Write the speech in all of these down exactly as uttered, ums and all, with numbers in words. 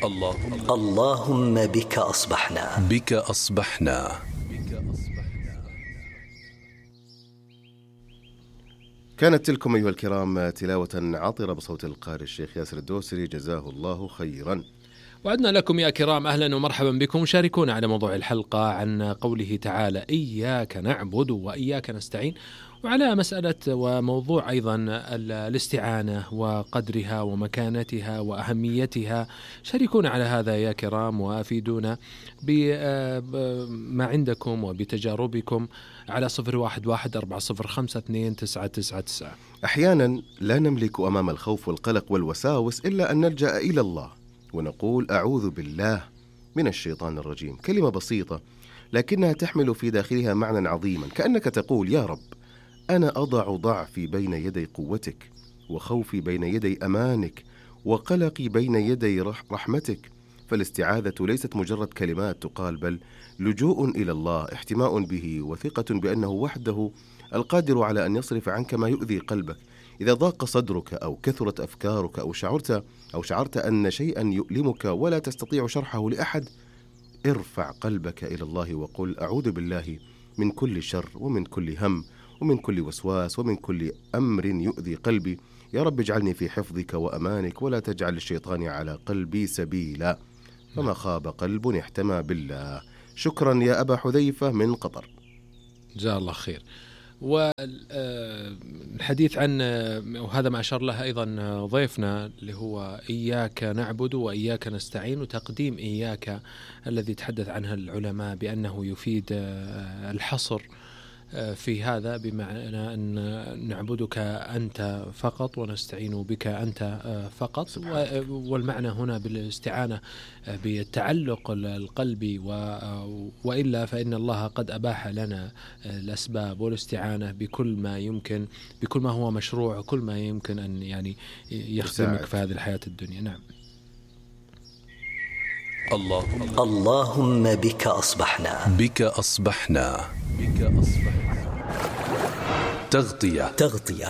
اللهم اللهم بك أصبحنا بك أصبحنا. كانت تلكم أيها الكرام تلاوة عطرة بصوت القارئ الشيخ ياسر الدوسري جزاه الله خيرا. وعدنا لكم يا كرام أهلا ومرحبا بكم. شاركونا على موضوع الحلقة عن قوله تعالى إياك نعبد وإياك نستعين، وعلى مسألة وموضوع أيضا الاستعانة وقدرها ومكانتها وأهميتها. شاركونا على هذا يا كرام وأفيدونا بما عندكم وبتجاربكم على صفر واحد واحد أربعة صفر خمسة اثنين تسعة تسعة تسعة. أحيانا لا نملك أمام الخوف والقلق والوساوس إلا أن نلجأ إلى الله ونقول أعوذ بالله من الشيطان الرجيم. كلمة بسيطة لكنها تحمل في داخلها معنى عظيما، كأنك تقول يا رب أنا أضع ضعفي بين يدي قوتك، وخوفي بين يدي أمانك، وقلقي بين يدي رحمتك. فالاستعاذة ليست مجرد كلمات تقال، بل لجوء إلى الله، احتماء به، وثقة بأنه وحده القادر على أن يصرف عنك ما يؤذي قلبك. إذا ضاق صدرك أو كثرت أفكارك أو شعرت أو شعرت أن شيئا يؤلمك ولا تستطيع شرحه لأحد، ارفع قلبك إلى الله وقل أعوذ بالله من كل شر ومن كل هم ومن كل وسواس ومن كل أمر يؤذي قلبي. يا رب اجعلني في حفظك وأمانك، ولا تجعل الشيطان على قلبي سبيلا. فما خاب قلب احتمى بالله. شكرا يا أبا حذيفة من قطر، جزاه الله خير. والحديث عن وهذا ما أشار له أيضا ضيفنا اللي هو إياك نعبد وإياك نستعين، وتقديم إياك الذي تحدث عنها العلماء بأنه يفيد الحصر في هذا، بمعنى أن نعبدك أنت فقط ونستعين بك أنت فقط. والمعنى هنا بالاستعانة بالتعلق القلبي، وإلا فإن الله قد أباح لنا الأسباب والاستعانة بكل ما يمكن، بكل ما هو مشروع، كل ما يمكن أن يعني يخدمك في هذه الحياة الدنيا. نعم. اللهم اللهم بك أصبحنا بك أصبحنا بك أصبحنا. تغطية تغطية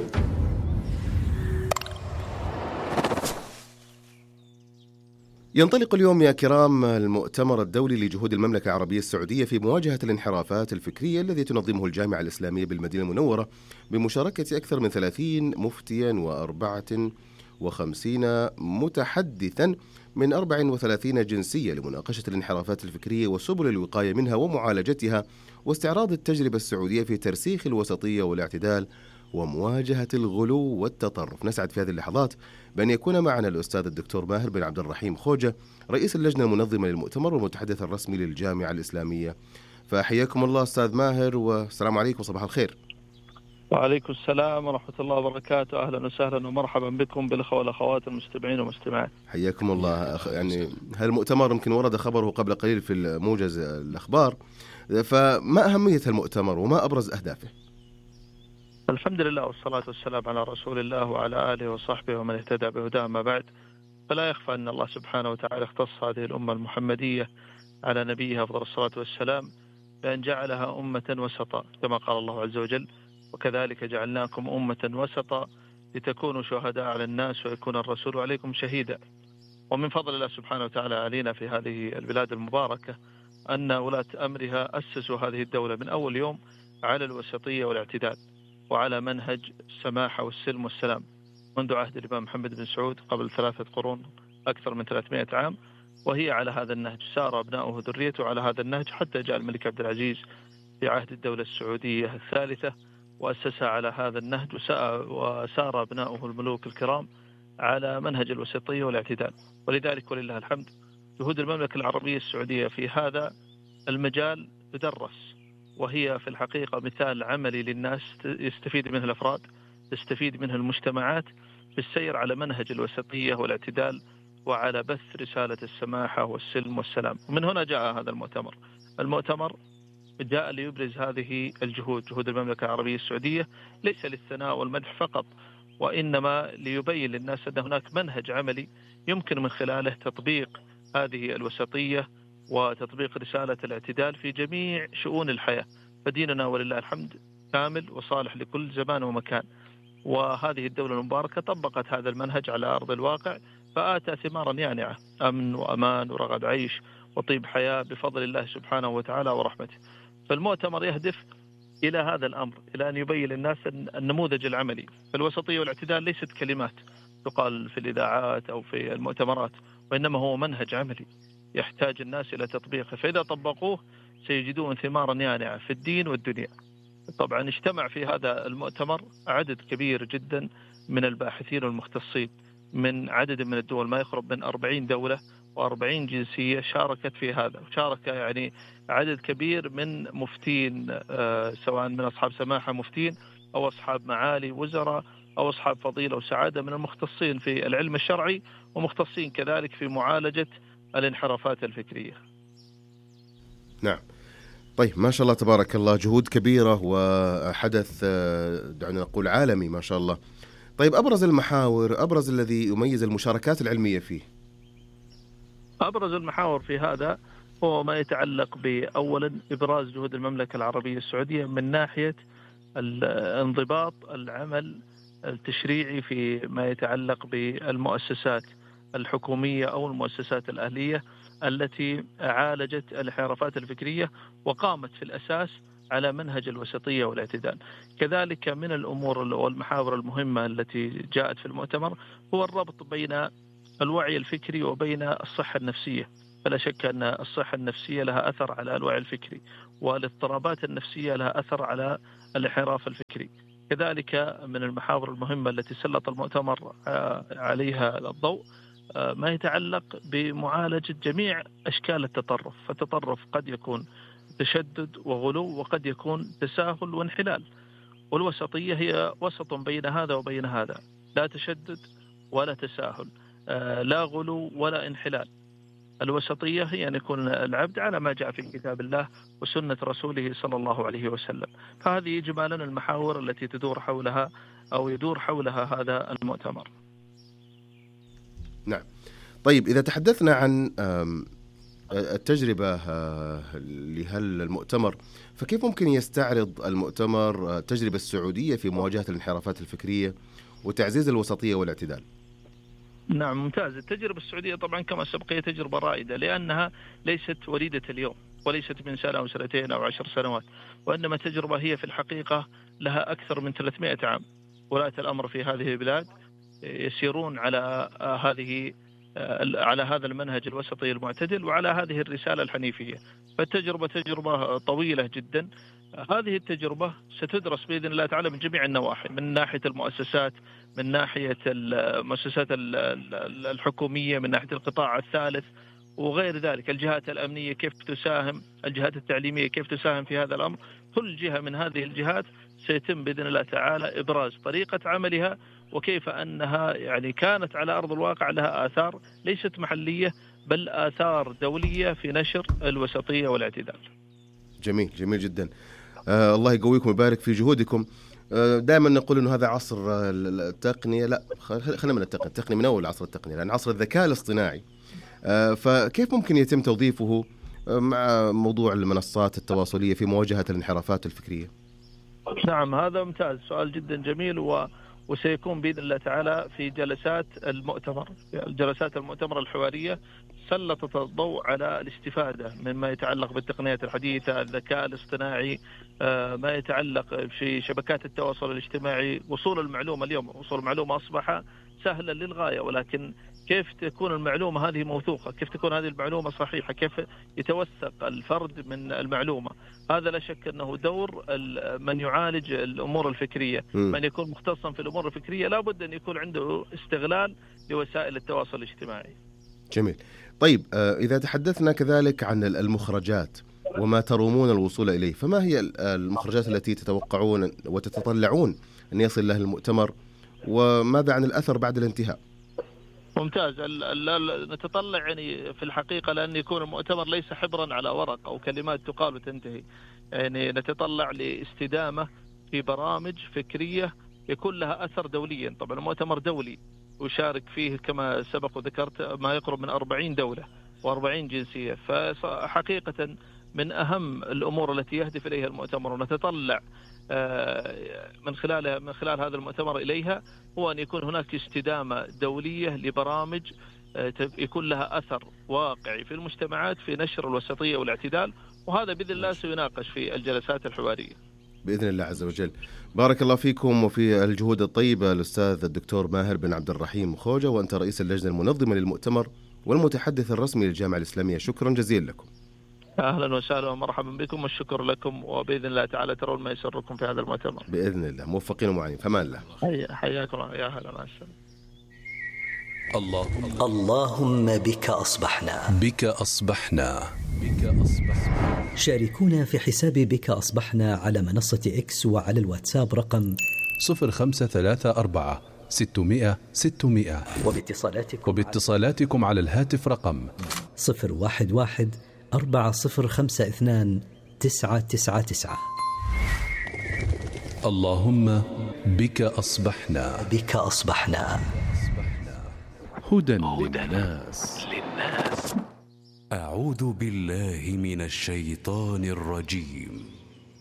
ينطلق اليوم يا كرام المؤتمر الدولي لجهود المملكة العربية السعودية في مواجهة الانحرافات الفكرية الذي تنظمه الجامعة الإسلامية بالمدينة المنورة بمشاركة أكثر من ثلاثين مفتيا وأربعة وخمسين متحدثا من أربع وثلاثين جنسية لمناقشة الانحرافات الفكرية وسبل الوقاية منها ومعالجتها، واستعراض التجربة السعودية في ترسيخ الوسطية والاعتدال ومواجهة الغلو والتطرف. نسعد في هذه اللحظات بأن يكون معنا الأستاذ الدكتور ماهر بن عبد الرحيم خوجة، رئيس اللجنة المنظمة للمؤتمر والمتحدث الرسمي للجامعة الإسلامية. فحياكم الله أستاذ ماهر، والسلام عليكم، صباح الخير. وعليكم السلام ورحمة الله وبركاته. أهلا وسهلا ومرحبا بكم بالأخوة والأخوات المستمعين والمستمعات. حياكم الله. يعني هالمؤتمر يمكن ورد خبره قبل قليل في موجز الأخبار، فما أهمية المؤتمر وما أبرز أهدافه؟ الحمد لله والصلاة والسلام على رسول الله وعلى آله وصحبه ومن اهتدى بهداه. ما بعد، فلا يخفى أن الله سبحانه وتعالى اختص هذه الأمة المحمدية على نبيها أفضل الصلاة والسلام بأن جعلها أمة وسطا، كما قال الله عز وجل وكذلك جعلناكم أمة وسطا لتكونوا شهداء على الناس ويكون الرسول عليكم شهيدا. ومن فضل الله سبحانه وتعالى علينا في هذه البلاد المباركة أن ولاة أمرها أسسوا هذه الدولة من أول يوم على الوسطية والاعتدال وعلى منهج السماحة والسلم والسلام منذ عهد الإمام محمد بن سعود قبل ثلاثة قرون، أكثر من ثلاثمائة عام، وهي على هذا النهج. سار أبناؤه وذريته على هذا النهج حتى جاء الملك عبد العزيز في عهد الدولة السعودية الثالثة وأسسها على هذا النهج، وسار أبناؤه الملوك الكرام على منهج الوسطية والاعتدال. ولذلك ولله الحمد جهود المملكة العربية السعودية في هذا المجال تدرس، وهي في الحقيقة مثال عملي للناس يستفيد منه الأفراد، تستفيد منه المجتمعات في السير على منهج الوسطية والاعتدال وعلى بث رسالة السماحة والسلم والسلام. ومن هنا جاء هذا المؤتمر. المؤتمر جاء ليبرز هذه الجهود، جهود المملكة العربية السعودية، ليس للثناء والمدح فقط، وإنما ليبين للناس أن هناك منهج عملي يمكن من خلاله تطبيق هذه الوسطية وتطبيق رسالة الاعتدال في جميع شؤون الحياة. فديننا ولله الحمد كامل وصالح لكل زمان ومكان، وهذه الدولة المباركة طبقت هذا المنهج على أرض الواقع فآتى ثمارا يانعة، أمن وأمان ورغد عيش وطيب حياة بفضل الله سبحانه وتعالى ورحمته. فالمؤتمر يهدف إلى هذا الأمر، إلى أن يبين للناس النموذج العملي. فالوسطية والاعتدال ليست كلمات تقال في الإذاعات أو في المؤتمرات، وإنما هو منهج عملي يحتاج الناس إلى تطبيقه، فإذا طبقوه سيجدون ثمارا يانعة في الدين والدنيا. طبعا اجتمع في هذا المؤتمر عدد كبير جدا من الباحثين والمختصين من عدد من الدول، ما يقرب من أربعين دولة وأربعين جنسية شاركت في هذا. وشارك يعني عدد كبير من مفتين، آه سواء من أصحاب سماحة مفتين أو أصحاب معالي وزراء أو أصحاب فضيلة وسعادة من المختصين في العلم الشرعي، ومختصين كذلك في معالجة الانحرافات الفكرية. نعم. طيب ما شاء الله تبارك الله، جهود كبيرة وحدث دعنا نقول عالمي ما شاء الله. طيب أبرز المحاور، أبرز الذي يميز المشاركات العلمية فيه؟ أبرز المحاور في هذا هو ما يتعلق بأولا إبراز جهود المملكة العربية السعودية من ناحية الانضباط العمل التشريعي في ما يتعلق بالمؤسسات الحكومية أو المؤسسات الأهلية التي عالجت الانحرافات الفكرية وقامت في الأساس على منهج الوسطية والاعتدال. كذلك من الأمور والمحاور المهمة التي جاءت في المؤتمر هو الربط بين الوعي الفكري وبين الصحة النفسية. فلا شك أن الصحة النفسية لها أثر على الوعي الفكري، والاضطرابات النفسية لها أثر على الانحراف الفكري. كذلك من المحاور المهمة التي سلط المؤتمر عليها الضوء ما يتعلق بمعالجة جميع أشكال التطرف. فالتطرف قد يكون تشدد وغلو وقد يكون تساهل وانحلال، والوسطية هي وسط بين هذا وبين هذا، لا تشدد ولا تساهل، لا غلو ولا انحلال. الوسطية هي أن يكون العبد على ما جاء في كتاب الله وسنة رسوله صلى الله عليه وسلم. فهذه إجمالا المحاور التي تدور حولها أو يدور حولها هذا المؤتمر. نعم. طيب إذا تحدثنا عن التجربة لهذا المؤتمر، فكيف ممكن يستعرض المؤتمر التجربة السعودية في مواجهة الانحرافات الفكرية وتعزيز الوسطية والاعتدال؟ نعم ممتاز. التجربة السعودية طبعا كما سبق هي تجربة رائدة، لأنها ليست وليدة اليوم وليست من سنة أو سنتين أو عشر سنوات، وإنما تجربة هي في الحقيقة لها أكثر من ثلاثمائة عام. ولاة الأمر في هذه البلاد يسيرون على هذه على هذا المنهج الوسطي المعتدل وعلى هذه الرسالة الحنيفية. فالتجربة تجربة طويلة جدا. هذه التجربة ستدرس بإذن الله تعالى من جميع النواحي، من ناحية المؤسسات، من ناحية المؤسسات الحكومية، من ناحية القطاع الثالث وغير ذلك، الجهات الأمنية كيف تساهم، الجهات التعليمية كيف تساهم في هذا الأمر. كل جهة من هذه الجهات سيتم بإذن الله تعالى إبراز طريقة عملها وكيف أنها يعني كانت على أرض الواقع لها آثار ليست محلية بل آثار دولية في نشر الوسطية والاعتدال. جميل جميل جدا. آه الله يقويكم ويبارك في جهودكم. آه دائما نقول إنه هذا عصر التقنية، لا خلينا من التقنية، التقنية من أول عصر التقنية، لأن عصر الذكاء الاصطناعي. آه فكيف ممكن يتم توظيفه مع موضوع المنصات التواصلية في مواجهة الانحرافات الفكرية؟ نعم هذا ممتاز، سؤال جدا جميل، و وسيكون بإذن الله تعالى في جلسات المؤتمر، جلسات المؤتمر الحوارية سلطت الضوء على الاستفادة مما يتعلق بالتقنيات الحديثة، الذكاء الاصطناعي، ما يتعلق في شبكات التواصل الاجتماعي. وصول المعلومة اليوم، وصول المعلومة أصبح سهلا للغاية، ولكن كيف تكون المعلومة هذه موثوقة، كيف تكون هذه المعلومة صحيحة، كيف يتوثق الفرد من المعلومة. هذا لا شك أنه دور من يعالج الأمور الفكرية، م. من يكون مختصا في الأمور الفكرية لابد أن يكون عنده استغلال لوسائل التواصل الاجتماعي. جميل. طيب إذا تحدثنا كذلك عن المخرجات وما ترومون الوصول إليه، فما هي المخرجات التي تتوقعون وتتطلعون أن يصل لها المؤتمر، وماذا عن الأثر بعد الانتهاء؟ ممتاز. نتطلع يعني في الحقيقة لأن يكون المؤتمر ليس حبرا على ورق أو كلمات تقال وتنتهي، يعني نتطلع لاستدامة في برامج فكرية يكون لها أثر دوليا. طبعا المؤتمر دولي وشارك فيه كما سبق وذكرت ما يقرب من أربعين دولة وأربعين جنسية، فحقيقة من أهم الأمور التي يهدف إليها المؤتمر. ونتطلع من خلال من خلال هذا المؤتمر إليها هو أن يكون هناك استدامة دولية لبرامج يكون لها أثر واقعي في المجتمعات في نشر الوسطية والاعتدال، وهذا بإذن الله سيناقش في الجلسات الحوارية بإذن الله عز وجل. بارك الله فيكم وفي الجهود الطيبة الأستاذ الدكتور ماهر بن عبد الرحيم خوجة، وأنت رئيس اللجنة المنظمة للمؤتمر والمتحدث الرسمي للجامعة الإسلامية. شكرا جزيلا لكم. أهلا وسهلا ومرحبا بكم، والشكر لكم، وبإذن الله تعالى ترون ما يسركم في هذا المؤتمر بإذن الله. موفقين ومعين، فمان الله. حياكم الله. يا هلا، مع السلامة. اللهم اللهم بك أصبحنا. بك أصبحنا. بك أصبحنا. شاركونا في حساب بك أصبحنا على منصة إكس وعلى الواتساب رقم صفر خمسة ثلاثة أربعة ستمائة ستمائة، وباتصالاتكم وباتصالاتكم على الهاتف رقم صفر واحد واحد أربعة صفر خمسة اثنان تسعة تسعة تسعة. اللهم بك أصبحنا. بك أصبحنا. هدى للناس. أعوذ بالله من الشيطان الرجيم.